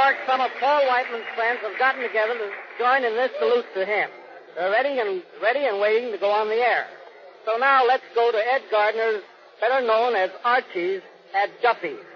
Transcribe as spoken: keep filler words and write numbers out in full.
York, some of Paul Whiteman's friends have gotten together to join in this salute to him. They're ready and ready and waiting to go on the air. So now let's go to Ed Gardner, better known as Archie's at Duffy's.